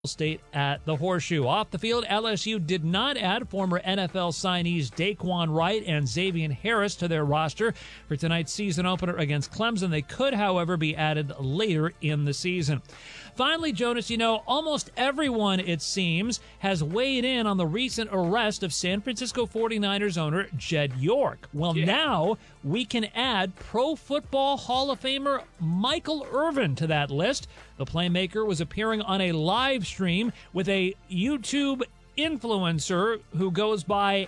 State at the Horseshoe. Off the field, LSU did not add former NFL signees Daquan Wright and Xavier Harris to their roster for tonight's season opener against Clemson. They could, however, be added later in the season. Finally, Jonas, almost everyone, it seems, has weighed in on the recent arrest of San Francisco 49ers owner Jed York. Well, now we can add Pro Football Hall of Famer Michael Irvin to that list. The playmaker was appearing on a live stream with a YouTube influencer who goes by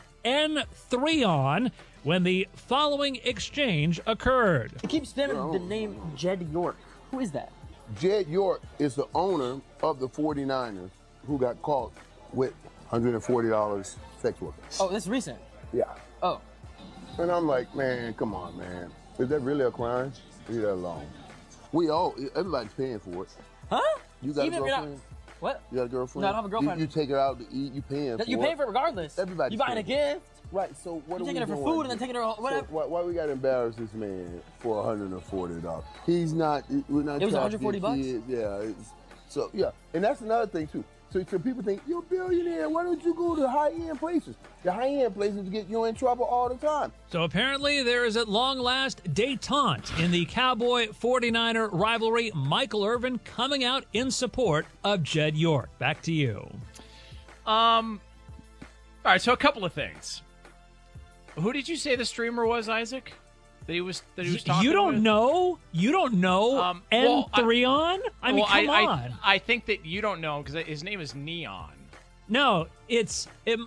N3on when the following exchange occurred. It keeps spamming the name Jed York. Who is that? Jed York is the owner of the 49ers who got caught with $140 sex workers. Oh, that's recent? Yeah. Oh. And I'm like, man, come on, man. Is that really a crime? Leave that alone. Everybody's paying for it. Huh? You got Even a if you're girlfriend? What? You got a girlfriend? No, I don't have a girlfriend. You take her out to eat, you paying for it. You pay for it regardless. Everybody's You buying a paying. gift. Right, so what You're are we taking her for doing? food and then taking her whatever. So why we got to embarrass this man for $140? He's not, we're not It was trying to $140 get bucks? kids. Yeah, and that's another thing too. So people think, you're a billionaire, why don't you go to high-end places? The high-end places get you in trouble all the time. So apparently there is at long last détente in the Cowboy 49er rivalry. Michael Irvin coming out in support of Jed York. Back to you. All right, so a couple of things. Who did you say the streamer was, Isaac? That he was talking You don't with? know? You don't know N3on? Come on. I think that you don't know him because his name is Neon. No, it's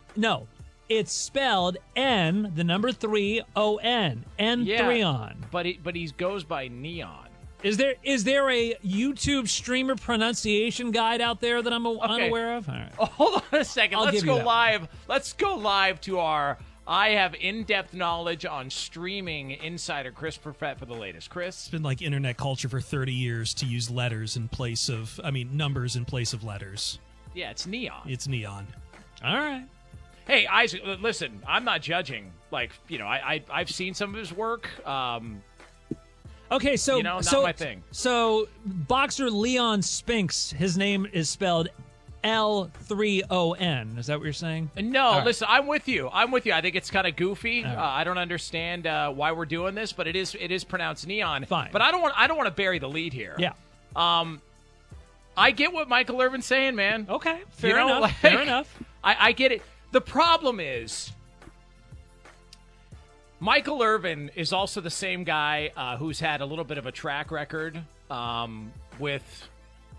spelled N, the number 3-O-N. N3on. But he goes by Neon. Is there a YouTube streamer pronunciation guide out there that I'm unaware of? All right. Oh, hold on a second. I'll Let's give you go that live. Let's go live to our I have in-depth knowledge on streaming insider Chris Perfett for the latest. Chris? It's been like internet culture for 30 years to use numbers in place of letters. Yeah, it's Neon. It's Neon. All right. Hey, Isaac, listen, I'm not judging. I've seen some of his work. Okay, so not my thing. So boxer Leon Spinks, his name is spelled L3ON. Is that what you're saying? No, listen, I'm with you. I think it's kind of goofy. Right. I don't understand why we're doing this, but it is pronounced Neon. Fine. But I don't want to bury the lead here. Yeah. I get what Michael Irvin's saying, man. Okay, fair enough. I get it. The problem is Michael Irvin is also the same guy who's had a little bit of a track record with,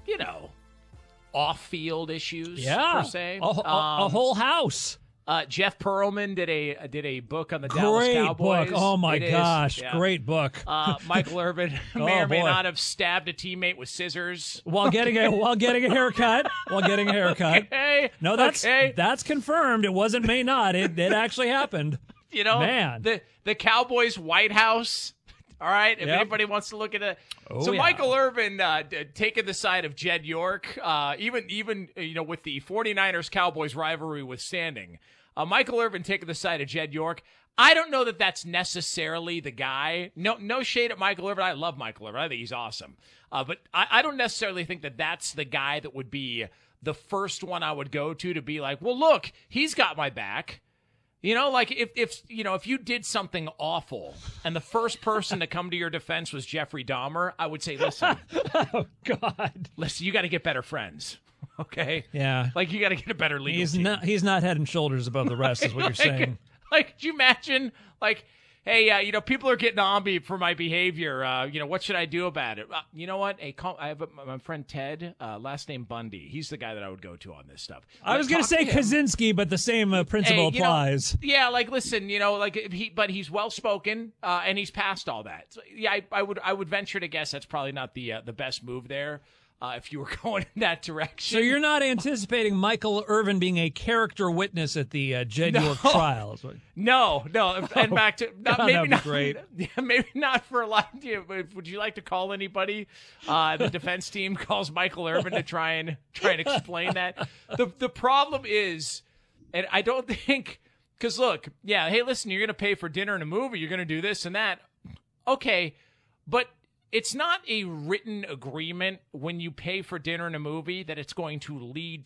off-field issues, per se. A whole house. Jeff Pearlman did a book on the Dallas Great Cowboys. book. Oh, my gosh. Yeah. Great book. Michael Irvin may or may not have stabbed a teammate with scissors. While getting a haircut. Okay. No, that's confirmed. It wasn't may not. It actually happened. Man. The Cowboys' White House. All right, if anybody wants to look at it. Michael Irvin taking the side of Jed York, even with the 49ers Cowboys rivalry withstanding, Michael Irvin taking the side of Jed York. I don't know that that's necessarily the guy. No shade at Michael Irvin. I love Michael Irvin. I think he's awesome. But I don't necessarily think that that's the guy that would be the first one I would go to be like, well, look, he's got my back. If you did something awful and the first person to come to your defense was Jeffrey Dahmer, I would say, listen. Oh, God. Listen, you got to get better friends. Okay? Yeah. You got to get a better legal team. He's not head and shoulders above the rest is what you're saying. Could you imagine, hey, people are getting on me for my behavior. What should I do about it? You know what? Hey, I have my friend Ted, last name Bundy. He's the guy that I would go to on this stuff. I was going to say Kaczynski, but the same principle applies. Listen, but he's well spoken and he's past all that. So, yeah, I would venture to guess that's probably not the best move there. If you were going in that direction. So you're not anticipating Michael Irvin being a character witness at the Jed York trial? No. And back to maybe not. Great. Maybe not for a lot. Would you like to call anybody? The defense team calls Michael Irvin to try and explain that. The problem is, and I don't think, because look, hey, listen, you're going to pay for dinner and a movie. You're going to do this and that. Okay, but it's not a written agreement when you pay for dinner in a movie that it's going to lead